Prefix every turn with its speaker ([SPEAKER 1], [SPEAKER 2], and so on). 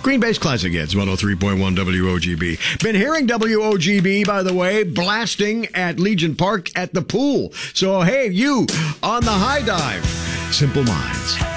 [SPEAKER 1] Green Bay's Classic Hits, 103.1 WOGB. Been hearing WOGB, by the way, blasting at Legion Park at the pool. So, hey, you on the high dive. Simple Minds.